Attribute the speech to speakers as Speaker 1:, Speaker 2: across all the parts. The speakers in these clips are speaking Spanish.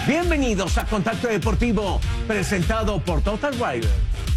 Speaker 1: Bienvenidos a Contacto Deportivo, presentado por Total Rider.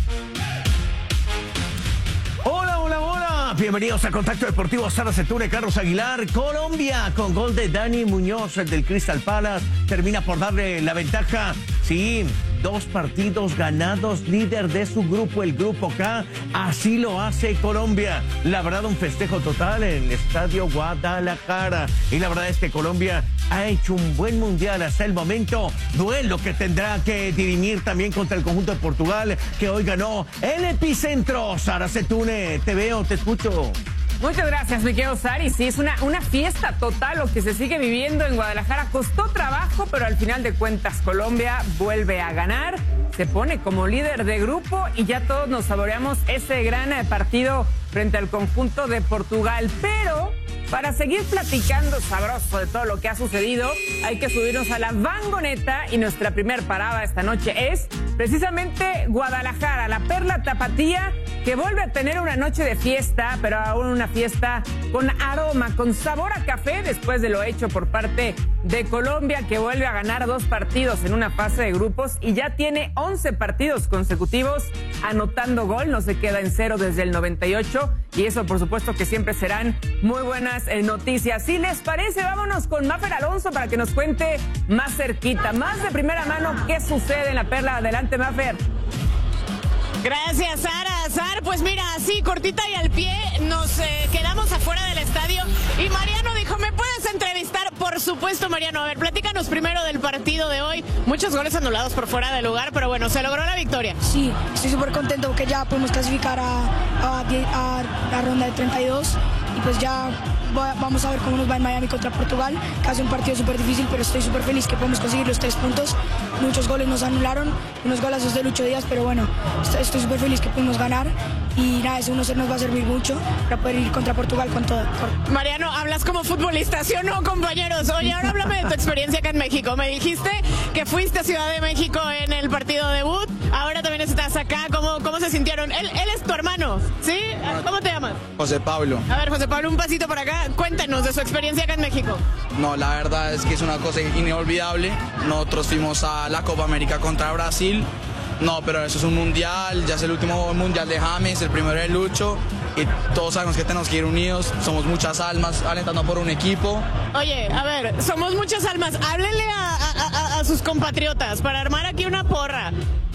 Speaker 1: Hola, hola, hola. Bienvenidos a Contacto Deportivo. Sara Setúbal, Carlos Aguilar. Colombia, con gol de Dani Muñoz, el del Crystal Palace, termina por darle la ventaja. Sí, 2 partidos ganados, líder de su grupo, el Grupo K. Así lo hace Colombia. La verdad, un festejo total en el Estadio Guadalajara. Y la verdad es que Colombia ha hecho un buen mundial hasta el momento. Duelo que tendrá que dirimir también contra el conjunto de Portugal, que hoy ganó el epicentro. Sara Setúbal, te veo, te escucho.
Speaker 2: Muchas gracias, mi querido Sari. Sí, es una fiesta total lo que se sigue viviendo en Guadalajara. Costó trabajo, pero al final de cuentas Colombia vuelve a ganar. Se pone como líder de grupo y ya todos nos saboreamos ese gran partido frente al conjunto de Portugal. Pero para seguir platicando sabroso de todo lo que ha sucedido, hay que subirnos a la vagoneta y nuestra primer parada esta noche es precisamente Guadalajara, la perla tapatía, que vuelve a tener una noche de fiesta, pero aún una fiesta con aroma, con sabor a café, después de lo hecho por parte de Colombia, que vuelve a ganar 2 partidos en una fase de grupos y ya tiene 11 partidos consecutivos anotando gol, no se queda en 0 desde el 98, y eso por supuesto que siempre serán muy buenas noticias. Si les parece, vámonos con Mafer Alonso para que nos cuente más cerquita, más de primera mano, qué sucede en la perla. Adelante, Mafer.
Speaker 3: Gracias, Sara. Sar, pues mira, así cortita y al pie nos quedamos afuera del estadio y Mariano dijo, ¿me puedes entrevistar? Por supuesto, Mariano. A ver, platícanos primero del partido de hoy. Muchos goles anulados por fuera de lugar, pero bueno, se logró la victoria.
Speaker 4: Sí, estoy súper contento que ya podemos clasificar a la ronda de 32 y pues ya vamos a ver cómo nos va en Miami contra Portugal, que hace un partido súper difícil, pero estoy súper feliz que podemos conseguir los 3 puntos. Muchos goles nos anularon, unos golazos de Lucho Díaz, pero bueno, estoy súper feliz que pudimos ganar y nada, ese 1-0 nos va a servir mucho para poder ir contra Portugal con todo.
Speaker 3: Mariano, hablas como futbolista, ¿sí o no, compañeros? Oye, ahora háblame de tu experiencia acá en México. Me dijiste que fuiste a Ciudad de México en el partido debut, ahora también estás acá. ¿Cómo se sintieron? Él es tu hermano, ¿sí? ¿Cómo te llamas?
Speaker 5: José Pablo.
Speaker 3: A ver, José Pablo, un pasito por acá. Cuéntanos de su experiencia acá en México.
Speaker 5: No, la verdad es que es una cosa inolvidable. Nosotros fuimos a la Copa América contra Brasil. No, pero eso es un mundial, ya es el último mundial de James, el primero de Lucho. Y todos sabemos que tenemos que ir unidos, somos muchas almas alentando por un equipo.
Speaker 3: Oye, a ver, somos muchas almas. Háblenle a sus compatriotas para armar aquí una porra.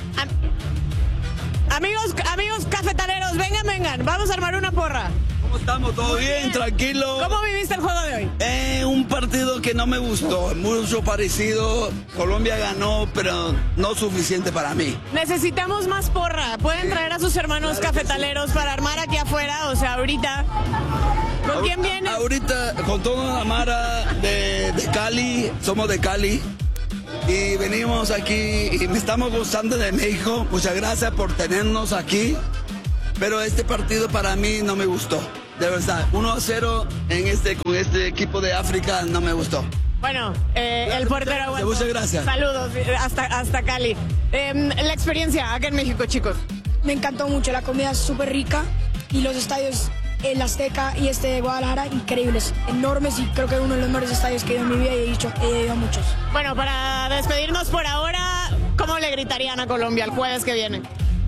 Speaker 3: Amigos cafetaleros, vengan, vamos a armar una porra.
Speaker 6: ¿Cómo estamos? ¿Todo bien? Tranquilo.
Speaker 3: ¿Cómo viviste el juego de hoy?
Speaker 6: Un partido que no me gustó, mucho parecido. Colombia ganó, pero no suficiente para mí.
Speaker 3: Necesitamos más porra. ¿Pueden traer a sus hermanos cafetaleros para armar aquí afuera? O sea, ahorita. ¿Con quién viene?
Speaker 6: Ahorita con toda la mara de Cali, somos de Cali. Y venimos aquí y me estamos gustando de México. Muchas gracias por tenernos aquí. Pero este partido para mí no me gustó. De verdad, 1-0 con este equipo de África no me gustó.
Speaker 3: Bueno, el portero aguantó.
Speaker 6: Muchas gracias.
Speaker 3: Saludos hasta Cali. La experiencia acá en México, chicos.
Speaker 4: Me encantó mucho, la comida es súper rica y los estadios, el Azteca y este de Guadalajara, increíbles, enormes, y creo que es uno de los mejores estadios que he ido en mi vida y he ido a muchos.
Speaker 3: Bueno, para despedirnos por ahora, ¿cómo le gritarían a Colombia el jueves que viene?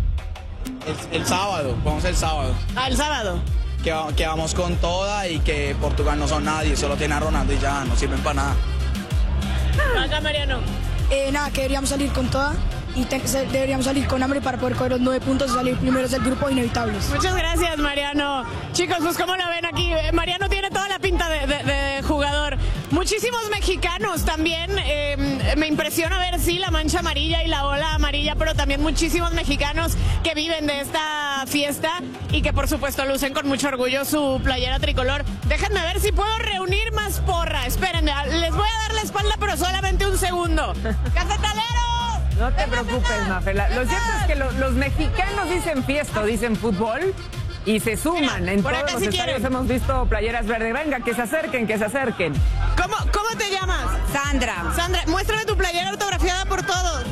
Speaker 5: El sábado, vamos el sábado.
Speaker 3: Ah, el sábado.
Speaker 5: Que vamos con toda y que Portugal no son nadie, solo tiene a Ronaldo y ya, no sirven para nada.
Speaker 3: Acá, Mariano.
Speaker 4: Nada, que deberíamos salir con toda y deberíamos salir con hambre para poder coger los 9 puntos y salir primeros del grupo inevitables.
Speaker 3: Muchas gracias, Mariano. Chicos, pues ¿cómo lo ven aquí? Mariano tiene toda la pinta de jugador. Muchísimos mexicanos también. Me impresiona ver, sí, la mancha amarilla y la ola amarilla, pero también muchísimos mexicanos que viven de esta fiesta y que por supuesto lucen con mucho orgullo su playera tricolor. Déjenme ver si puedo reunir más porra. Espérenme, les voy a dar la espalda, pero solamente un segundo. ¡Cafetaleros!
Speaker 2: No te preocupes, Mafer. Lo cierto es que los mexicanos dicen fiesta, dicen fútbol y se suman.
Speaker 3: Mira,
Speaker 2: en
Speaker 3: por
Speaker 2: todos
Speaker 3: acá
Speaker 2: los
Speaker 3: si
Speaker 2: estadios
Speaker 3: quieren.
Speaker 2: hemos visto playeras verdes. Venga, que se acerquen, que se acerquen.
Speaker 3: ¿Cómo te llamas?
Speaker 7: Sandra,
Speaker 3: Sandra, muéstrame tu playera autografiada por todos.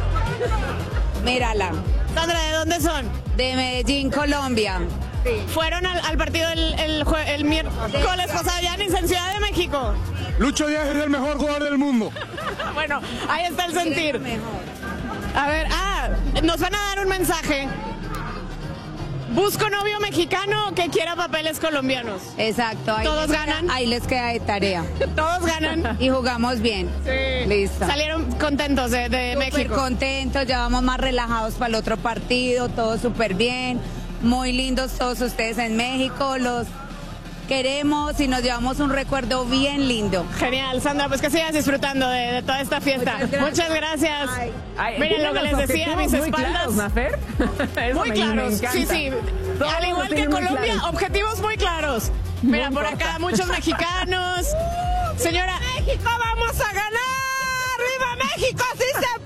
Speaker 7: mírala,
Speaker 3: Sandra, ¿de dónde son?
Speaker 7: de Medellín, Colombia.
Speaker 3: Fueron al partido el miércoles pasado, ya en Ciudad de México.
Speaker 8: Lucho Díaz es el mejor jugador del mundo.
Speaker 3: Bueno, ahí está el sentir. A ver, nos van a dar un mensaje. Busco novio mexicano que quiera papeles colombianos.
Speaker 7: Exacto.
Speaker 3: ¿Todos ganan?
Speaker 7: Ahí les queda de tarea.
Speaker 3: Todos ganan.
Speaker 7: Y jugamos bien.
Speaker 3: Sí.
Speaker 7: Listo.
Speaker 3: Salieron contentos de México.
Speaker 7: Súper contentos, ya vamos más relajados para el otro partido, todo súper bien. Muy lindos todos ustedes en México, los queremos y nos llevamos un recuerdo bien lindo.
Speaker 3: Genial, Sandra, pues que sigas disfrutando de toda esta fiesta. Muchas gracias. Miren lo que les decía a mis espaldas.
Speaker 2: Mafer.
Speaker 3: Muy claros, sí. Al igual que Colombia, objetivos muy claros. Mira, por acá muchos mexicanos. Señora, México, vamos a ganar. ¡Viva México, sí se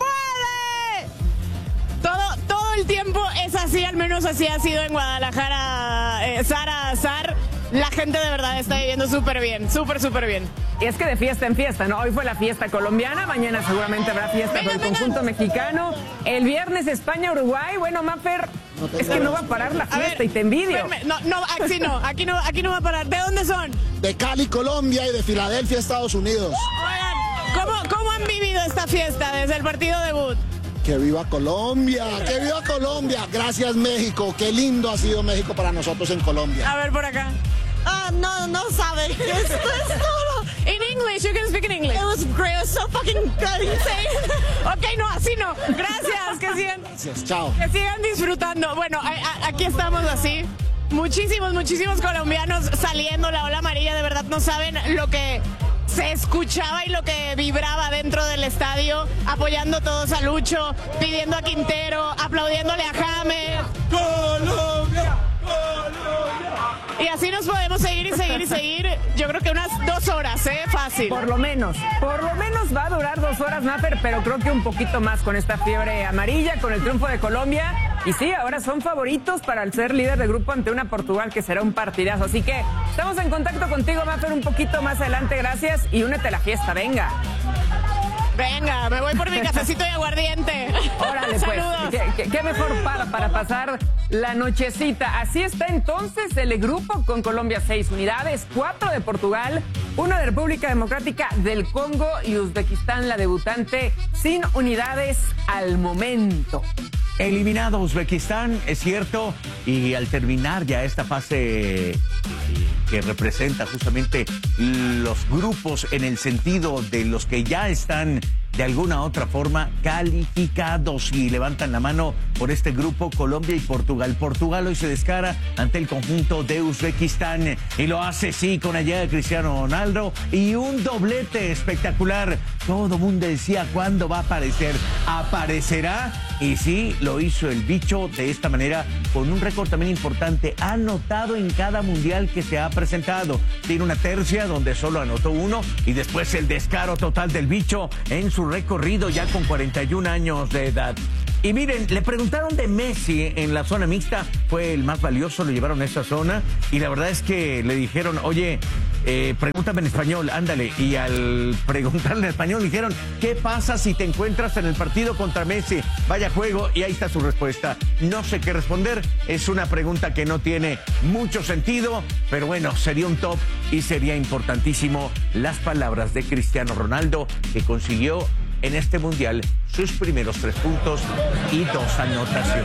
Speaker 3: puede! Todo el tiempo es así, al menos así ha sido en Guadalajara. Sara Azar. La gente de verdad está viviendo súper bien, súper bien.
Speaker 2: Y es que de fiesta en fiesta, ¿no? Hoy fue la fiesta colombiana, mañana seguramente habrá fiesta con el conjunto mexicano. El viernes España-Uruguay. Bueno, Mafer, es que no va a parar la fiesta y te envidio.
Speaker 3: Aquí no va a parar. ¿De dónde son?
Speaker 8: De Cali, Colombia y de Filadelfia, Estados Unidos.
Speaker 3: Oigan, ¿cómo han vivido esta fiesta desde el partido debut?
Speaker 8: ¡Que viva Colombia! ¡Que viva Colombia! Gracias, México. Qué lindo ha sido México para nosotros en Colombia.
Speaker 3: A ver, por acá. No sabe. Esto es todo. In English, you can speak in English. It was great. It was so fucking insane. Ok, no, así no. Gracias, que sigan.
Speaker 8: Gracias, chao.
Speaker 3: Que sigan disfrutando. Bueno, aquí estamos así. Muchísimos colombianos saliendo, la ola amarilla, de verdad no saben lo que se escuchaba y lo que vibraba dentro del estadio, apoyando todos a Lucho, pidiendo a Quintero, aplaudiéndole a James. ¡Colombia! Y así nos podemos seguir. Yo creo que unas 2 horas, fácil.
Speaker 2: Por lo menos va a durar 2 horas, Mafer, pero creo que un poquito más con esta fiebre amarilla, con el triunfo de Colombia. Y sí, ahora son favoritos para el ser líder de grupo ante una Portugal que será un partidazo. Así que estamos en contacto contigo, Mafer, un poquito más adelante, gracias. Y únete a la fiesta, venga.
Speaker 3: Venga, me voy por mi cafecito de aguardiente.
Speaker 2: Órale, pues. ¿Qué mejor para pasar la nochecita? Así está entonces el grupo con Colombia 6 unidades, 4 de Portugal, 1 de República Democrática del Congo y Uzbekistán, la debutante, sin unidades al momento.
Speaker 1: Eliminado Uzbekistán, es cierto, y al terminar ya esta fase que representa justamente los grupos en el sentido de los que ya están de alguna otra forma calificados y levantan la mano por este grupo Colombia y Portugal. Portugal hoy se descara ante el conjunto de Uzbekistán y lo hace sí con la llegada de Cristiano Ronaldo y un doblete espectacular. Todo mundo decía ¿cuándo va a aparecer? ¿Aparecerá? Y sí, lo hizo el bicho de esta manera con un récord también importante. Ha anotado en cada mundial que se ha presentado. Tiene una tercia donde solo anotó 1 y después el descaro total del bicho en su recorrido ya con 41 años de edad. Y miren, le preguntaron de Messi en la zona mixta, fue el más valioso, lo llevaron a esa zona y la verdad es que le dijeron, oye, pregúntame en español, ándale. Y al preguntarle en español le dijeron, ¿qué pasa si te encuentras en el partido contra Messi? Vaya juego, y ahí está su respuesta. No sé qué responder, es una pregunta que no tiene mucho sentido, pero bueno, sería un top y sería importantísimo las palabras de Cristiano Ronaldo, que consiguió en este mundial sus primeros 3 puntos y 2 anotaciones.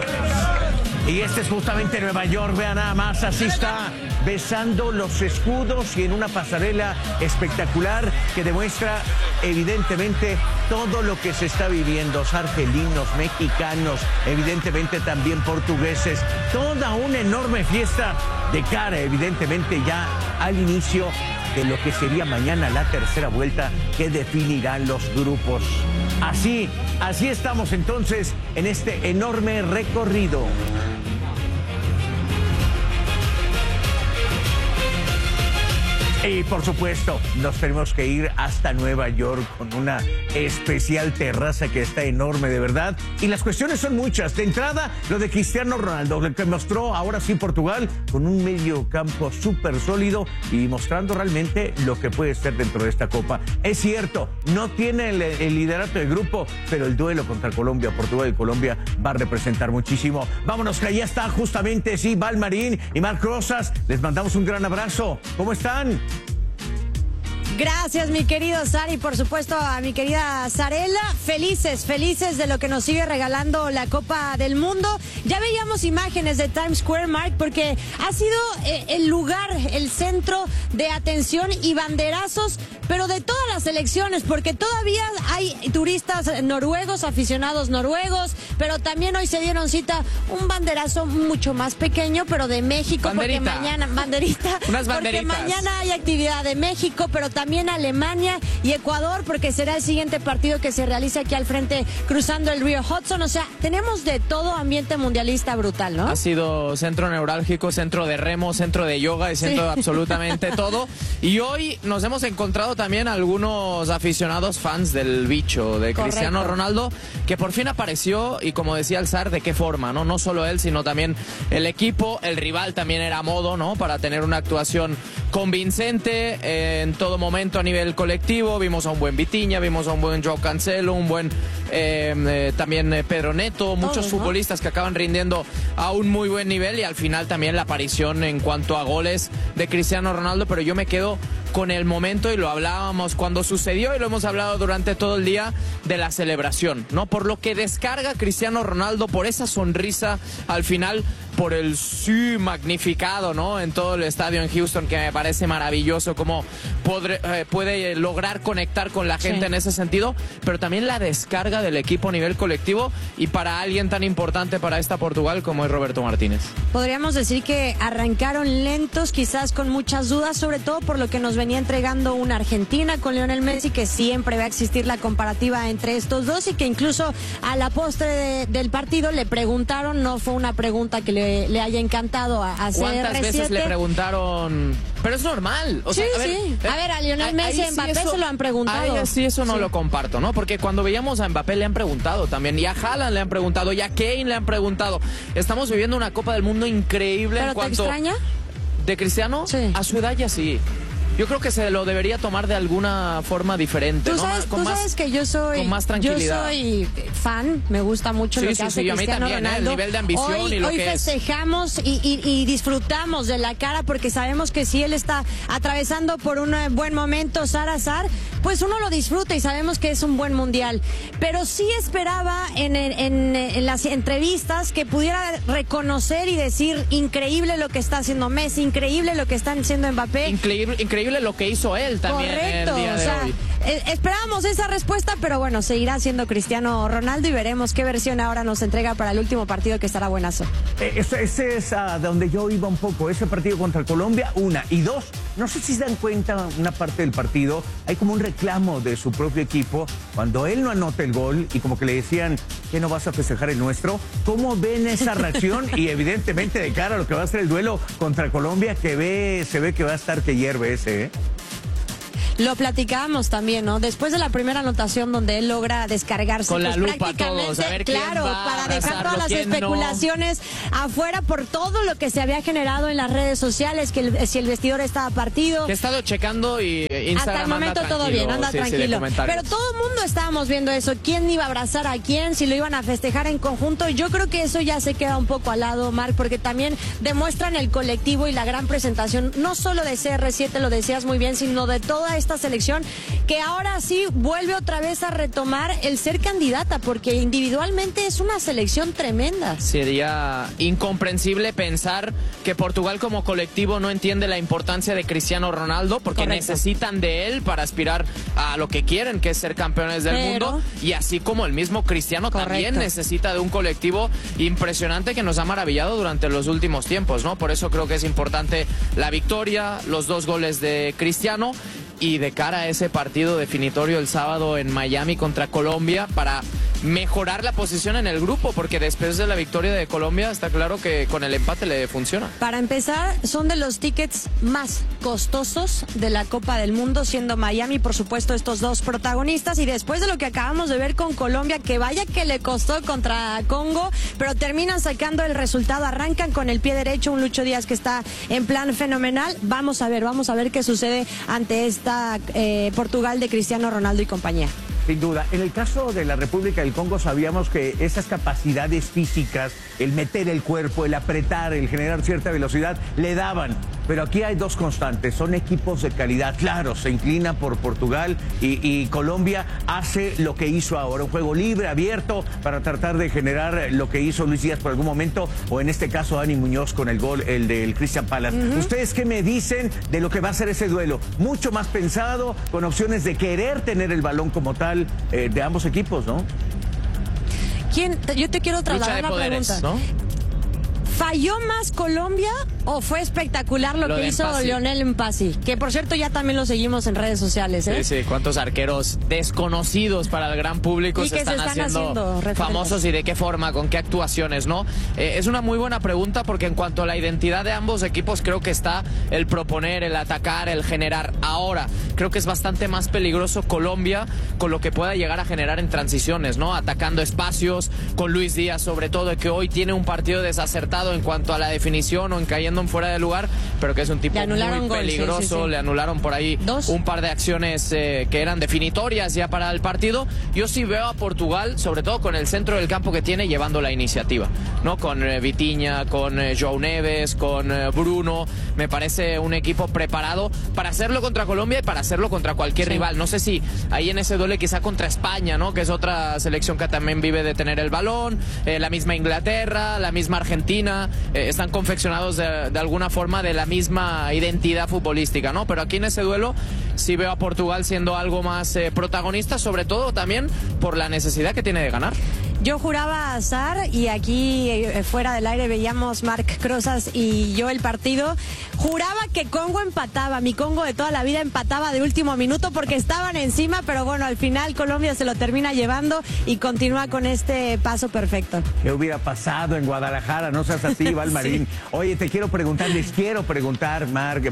Speaker 1: Y este es justamente Nueva York, vean nada más, así está besando los escudos y en una pasarela espectacular que demuestra evidentemente todo lo que se está viviendo, argelinos, mexicanos, evidentemente también portugueses, toda una enorme fiesta de cara evidentemente ya al inicio de lo que sería mañana la tercera vuelta que definirán los grupos. Así estamos entonces en este enorme recorrido. Y por supuesto, nos tenemos que ir hasta Nueva York con una especial terraza que está enorme de verdad. Y las cuestiones son muchas. De entrada, lo de Cristiano Ronaldo, lo que mostró ahora sí Portugal con un medio campo súper sólido y mostrando realmente lo que puede ser dentro de esta Copa. Es cierto, no tiene el liderato del grupo, pero el duelo contra Colombia, Portugal y Colombia va a representar muchísimo. Vámonos, que allá está justamente, sí, Val Marín y Marc Rosas. Les mandamos un gran abrazo. ¿Cómo están?
Speaker 9: Gracias, mi querido Sari, por supuesto a mi querida Zarela. Felices de lo que nos sigue regalando la Copa del Mundo. Ya veíamos imágenes de Times Square, Mark, porque ha sido el lugar, el centro de atención y banderazos, pero de todas las selecciones, porque todavía hay turistas noruegos, aficionados noruegos, pero también hoy se dieron cita un banderazo mucho más pequeño, pero de México,
Speaker 10: banderita.
Speaker 9: Porque mañana, banderita,
Speaker 10: unas
Speaker 9: porque
Speaker 10: banderitas.
Speaker 9: mañana hay actividad de México, pero también Alemania y Ecuador, porque será el siguiente partido que se realice aquí al frente, cruzando el río Hudson. O sea, tenemos de todo, ambiente mundialista brutal, ¿no?
Speaker 10: Ha sido centro neurálgico, centro de remo, centro de yoga y centro de absolutamente todo. Y hoy nos hemos encontrado también algunos aficionados fans del bicho, de Cristiano Ronaldo, que por fin apareció, y como decía el Zar, de qué forma, ¿no? No solo él, sino también el equipo, el rival también era a modo, ¿no? Para tener una actuación convincente en todo momento a nivel colectivo. Vimos a un buen Vitinha, vimos a un buen Joao Cancelo, un buen también Pedro Neto, muchos futbolistas que acaban rindiendo a un muy buen nivel, y al final también la aparición en cuanto a goles de Cristiano Ronaldo. Pero yo me quedo con el momento, y lo hablábamos cuando sucedió y lo hemos hablado durante todo el día, de la celebración, ¿no? Por lo que descarga Cristiano Ronaldo, por esa sonrisa al final, por el sí magnificado, ¿no? En todo el estadio en Houston, que me parece maravilloso cómo puede lograr conectar con la gente en ese sentido, pero también la descarga del equipo a nivel colectivo, y para alguien tan importante para esta Portugal como es Roberto Martínez.
Speaker 9: Podríamos decir que arrancaron lentos, quizás con muchas dudas, sobre todo por lo que nos venía entregando una Argentina con Lionel Messi, que siempre va a existir la comparativa entre estos dos, y que incluso a la postre del partido le preguntaron, no fue una pregunta que le haya encantado a CR7.
Speaker 10: ¿Cuántas veces le preguntaron? Pero es normal. O sea,
Speaker 9: a ver, a Lionel Messi y a Mbappé se lo han preguntado.
Speaker 10: Ahí sí eso no lo comparto, ¿no? Porque cuando veíamos a Mbappé le han preguntado también, y a Haaland le han preguntado, y a Kane le han preguntado. Estamos viviendo una Copa del Mundo increíble.
Speaker 9: ¿Pero
Speaker 10: en cuanto
Speaker 9: te extraña?
Speaker 10: ¿De Cristiano? Sí. A su edad ya sí. Yo creo que se lo debería tomar de alguna forma diferente,
Speaker 9: ¿Tú
Speaker 10: ¿no?
Speaker 9: sabes, tú sabes que yo soy,
Speaker 10: con más tranquilidad.
Speaker 9: Yo soy fan, me gusta mucho lo que hace Cristiano
Speaker 10: a mí también,
Speaker 9: Ronaldo.
Speaker 10: el nivel de ambición
Speaker 9: hoy
Speaker 10: y lo que es.
Speaker 9: festejamos y disfrutamos de la cara, porque sabemos que si él está atravesando por un buen momento, Sar, pues uno lo disfruta y sabemos que es un buen mundial. Pero sí esperaba en las entrevistas que pudiera reconocer y decir, increíble lo que está haciendo Messi, increíble lo que están haciendo Mbappé.
Speaker 10: Increíble lo que hizo él también.
Speaker 9: Correcto,
Speaker 10: el día de hoy.
Speaker 9: Esperábamos esa respuesta, pero bueno, seguirá siendo Cristiano Ronaldo, y veremos qué versión ahora nos entrega para el último partido, que estará buenazo.
Speaker 1: Ese es de donde yo iba un poco, ese partido contra Colombia, una. Y dos, no sé si se dan cuenta, una parte del partido, hay como un reclamo de su propio equipo, cuando él no anota el gol, y como que le decían, ¿qué no vas a festejar el nuestro? ¿Cómo ven esa reacción? Y evidentemente de cara a lo que va a ser el duelo contra Colombia, se ve que va a estar que hierve ese, ¿eh?
Speaker 9: Lo platicábamos también, ¿no? Después de la primera anotación donde él logra descargarse,
Speaker 10: con la
Speaker 9: pues,
Speaker 10: lupa
Speaker 9: prácticamente,
Speaker 10: todos, a ver quién
Speaker 9: claro,
Speaker 10: va
Speaker 9: para
Speaker 10: a
Speaker 9: dejar todas las especulaciones afuera por todo lo que se había generado en las redes sociales, que si el vestidor estaba partido.
Speaker 10: Que he estado checando y Instagram
Speaker 9: hasta el momento
Speaker 10: anda
Speaker 9: todo bien, anda tranquilo. Pero todo el mundo estábamos viendo eso, quién iba a abrazar a quién, si lo iban a festejar en conjunto. Yo creo que eso ya se queda un poco al lado, Marc, porque también demuestran el colectivo y la gran presentación, no solo de CR7, lo decías muy bien, sino de toda esta selección, que ahora sí vuelve otra vez a retomar el ser candidata, porque individualmente es una selección tremenda.
Speaker 10: Sería incomprensible pensar que Portugal como colectivo no entiende la importancia de Cristiano Ronaldo, porque necesitan de él para aspirar a lo que quieren, que es ser campeones del mundo, y así como el mismo Cristiano también necesita de un colectivo impresionante que nos ha maravillado durante los últimos tiempos, ¿no? Por eso creo que es importante la victoria, los 2 goles de Cristiano, y de cara a ese partido definitorio el sábado en Miami contra Colombia, para mejorar la posición en el grupo, porque después de la victoria de Colombia está claro que con el empate le funciona.
Speaker 9: Para empezar, son de los tickets más costosos de la Copa del Mundo, siendo Miami, por supuesto, estos dos protagonistas, y después de lo que acabamos de ver con Colombia, que vaya que le costó contra Congo, pero terminan sacando el resultado, arrancan con el pie derecho, un Lucho Díaz que está en plan fenomenal. Vamos a ver qué sucede ante esta Portugal de Cristiano Ronaldo y compañía.
Speaker 1: Sin duda. En el caso de la República del Congo sabíamos que esas capacidades físicas, el meter el cuerpo, el apretar, el generar cierta velocidad, le daban pero aquí hay dos constantes, son equipos de calidad. Claro, se inclina por Portugal y Colombia hace lo que hizo ahora, un juego libre, abierto, para tratar de generar lo que hizo Luis Díaz por algún momento, o en este caso Dani Muñoz con el gol, el del Crystal Palace. ¿Ustedes qué me dicen de lo que va a ser ese duelo? Mucho más pensado, con opciones de querer tener el balón como tal de ambos equipos, ¿no?
Speaker 9: Yo te quiero trasladar una
Speaker 10: poderes,
Speaker 9: pregunta.
Speaker 10: ¿no?
Speaker 9: ¿Falló más Colombia o fue espectacular lo que hizo
Speaker 10: Mpassi.
Speaker 9: Lionel Mpassi? Que por cierto ya también lo seguimos en redes sociales, ¿eh?
Speaker 10: Sí, cuántos arqueros desconocidos para el gran público
Speaker 9: Y
Speaker 10: se
Speaker 9: que
Speaker 10: están haciendo
Speaker 9: referentes.
Speaker 10: famosos, y de qué forma, con qué actuaciones, ¿no? Es una muy buena pregunta, porque en cuanto a la identidad de ambos equipos, creo que está el proponer, el atacar, el generar. Ahora, creo que es bastante más peligroso Colombia con lo que pueda llegar a generar en transiciones, ¿no? Atacando espacios, con Luis Díaz sobre todo, que hoy tiene un partido desacertado en cuanto a la definición o en cayendo en fuera de lugar, pero que es un tipo muy peligroso.
Speaker 9: Sí.
Speaker 10: Le anularon por ahí un par de acciones que eran definitorias ya para el partido. Yo sí veo a Portugal, sobre todo con el centro del campo que tiene, llevando la iniciativa, ¿no? Con Vitinha, con João Neves, con Bruno. Me parece un equipo preparado para hacerlo contra Colombia y para hacerlo contra cualquier rival. No sé si ahí en ese duelo quizá contra España, ¿no? Que es otra selección que también vive de tener el balón, la misma Inglaterra, la misma Argentina, están confeccionados de alguna forma de la misma identidad futbolística, ¿no? Pero aquí en ese duelo sí veo a Portugal siendo algo más protagonista, sobre todo también por la necesidad que tiene de ganar.
Speaker 9: Yo juraba azar, y aquí fuera del aire veíamos Marc Crozas y yo el partido. Juraba que Congo empataba, mi Congo de toda la vida empataba de último minuto porque estaban encima, pero bueno, al final Colombia se lo termina llevando y continúa con este paso perfecto.
Speaker 1: ¿Qué hubiera pasado en Guadalajara? No seas así, Val Marín. Sí. Oye, les quiero preguntar,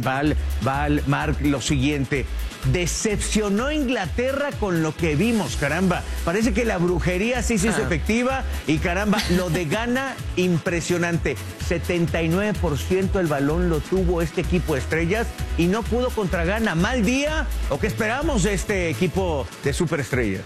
Speaker 1: Marc, lo siguiente. Decepcionó Inglaterra con lo que vimos, caramba. Parece que la brujería sí se hizo efectiva y caramba, lo de Ghana, impresionante. 79% del balón lo tuvo este equipo de estrellas y no pudo contra Ghana. ¿Mal día o qué esperamos de este equipo de superestrellas?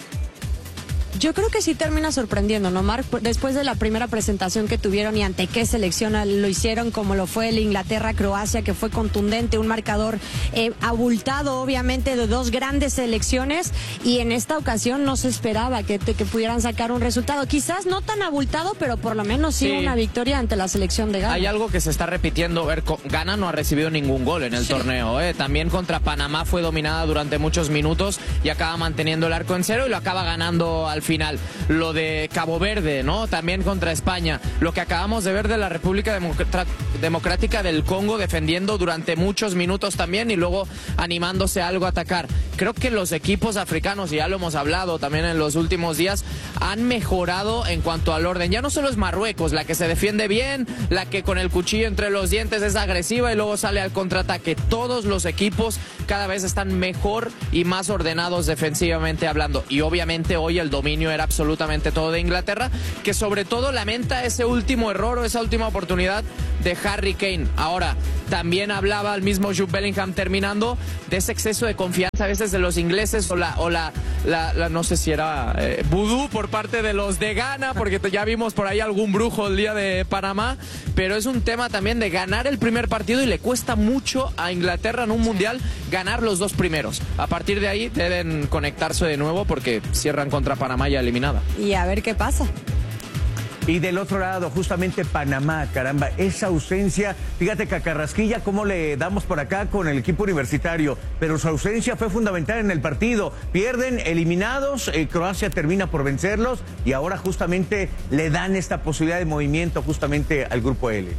Speaker 9: Yo creo que sí termina sorprendiendo, ¿no, Marc? Después de la primera presentación que tuvieron y ante qué selección lo hicieron, como lo fue el Inglaterra-Croacia, que fue contundente, un marcador abultado, obviamente, de dos grandes selecciones, y en esta ocasión no se esperaba que pudieran sacar un resultado. Quizás no tan abultado, pero por lo menos sí una victoria ante la selección de Ghana.
Speaker 10: Hay algo que se está repitiendo. Ghana no ha recibido ningún gol en el torneo. También contra Panamá fue dominada durante muchos minutos y acaba manteniendo el arco en cero y lo acaba ganando al final. Lo de Cabo Verde, ¿no? También contra España. Lo que acabamos de ver de la República Democrática del Congo, defendiendo durante muchos minutos también y luego animándose a algo a atacar. Creo que los equipos africanos, y ya lo hemos hablado también en los últimos días, han mejorado en cuanto al orden. Ya no solo es Marruecos la que se defiende bien, la que con el cuchillo entre los dientes es agresiva y luego sale al contraataque. Todos los equipos cada vez están mejor y más ordenados defensivamente hablando. Y obviamente hoy el dominio era absolutamente todo de Inglaterra, que sobre todo lamenta ese último error o esa última oportunidad de Harry Kane. Ahora, también hablaba el mismo Jude Bellingham terminando de ese exceso de confianza a veces de los ingleses o la no sé si era vudú por parte de los de Ghana, porque ya vimos por ahí algún brujo el día de Panamá, pero es un tema también de ganar el primer partido y le cuesta mucho a Inglaterra en un mundial ganar los dos primeros. A partir de ahí deben conectarse de nuevo porque cierran contra Panamá ya eliminada.
Speaker 9: Y a ver qué pasa.
Speaker 1: Y del otro lado, justamente Panamá, caramba, esa ausencia, fíjate que a Carrasquilla, ¿cómo le damos por acá con el equipo universitario? Pero su ausencia fue fundamental en el partido. Pierden, eliminados, Croacia termina por vencerlos y ahora justamente le dan esta posibilidad de movimiento justamente al grupo L.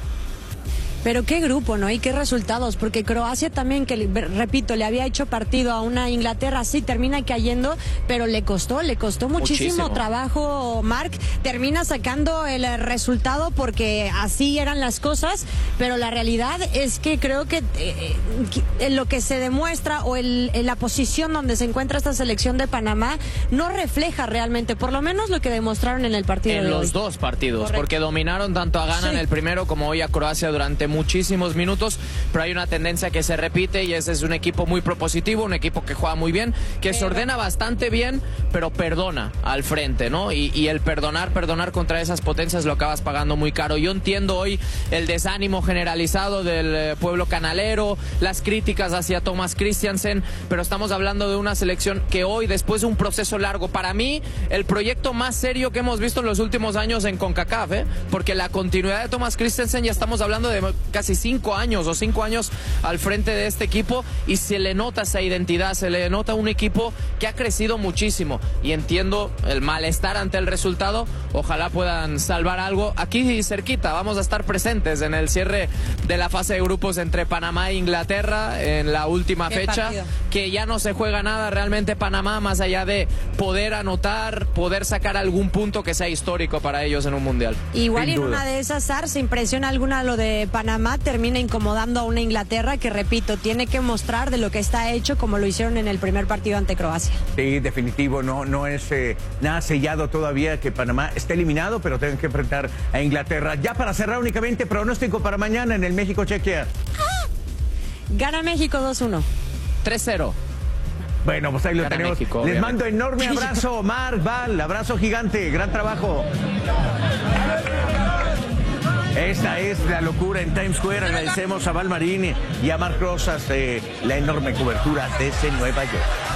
Speaker 9: Pero qué grupo, ¿no? Y qué resultados, porque Croacia también, que repito, le había hecho partido a una Inglaterra, sí, termina cayendo, pero le costó muchísimo trabajo, Marc. Termina sacando el resultado porque así eran las cosas, pero la realidad es que creo que lo que se demuestra o la posición donde se encuentra esta selección de Panamá no refleja realmente, por lo menos lo que demostraron en el partido de hoy.
Speaker 10: En los dos partidos, correcto, porque dominaron tanto a Ghana en el primero como hoy a Croacia durante muchísimos minutos, pero hay una tendencia que se repite y ese es un equipo muy propositivo, un equipo que juega muy bien, que se ordena bastante bien, pero perdona al frente, ¿no? Y el perdonar contra esas potencias lo acabas pagando muy caro. Yo entiendo hoy el desánimo generalizado del pueblo canalero, las críticas hacia Thomas Christiansen, pero estamos hablando de una selección que hoy, después de un proceso largo, para mí, el proyecto más serio que hemos visto en los últimos años en CONCACAF, porque la continuidad de Thomas Christiansen, ya estamos hablando de casi 5 años o 5 años al frente de este equipo, y se le nota esa identidad, se le nota un equipo que ha crecido muchísimo, y entiendo el malestar ante el resultado. Ojalá puedan salvar algo aquí cerquita. Vamos a estar presentes en el cierre de la fase de grupos entre Panamá e Inglaterra en la última fecha, que ya no se juega nada realmente Panamá, más allá de poder anotar, poder sacar algún punto que sea histórico para ellos en un mundial.
Speaker 9: Igual en una de esas, Sar, sin presión alguna, lo de Panamá termina incomodando a una Inglaterra que, repito, tiene que mostrar de lo que está hecho, como lo hicieron en el primer partido ante Croacia.
Speaker 1: Sí, definitivo, no es nada sellado todavía que Panamá esté eliminado, pero tienen que enfrentar a Inglaterra. Ya para cerrar únicamente, pronóstico para mañana en el México-Chequia.
Speaker 9: Gana México 2-1.
Speaker 10: 3-0.
Speaker 1: Bueno, pues ahí lo tenemos.
Speaker 10: México,
Speaker 1: les mando enorme abrazo, Marc, Val, abrazo gigante, gran trabajo. Esta es la locura en Times Square. Agradecemos a Val Marín y a Marc Rosas la enorme cobertura desde Nueva York.